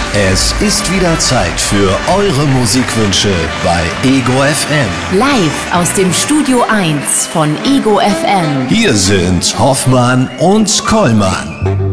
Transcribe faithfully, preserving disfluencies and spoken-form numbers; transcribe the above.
Es ist wieder Zeit für eure Musikwünsche bei Ego F M. Live aus dem Studio eins von Ego F M. Hier sind Hoffmann und Kollmann.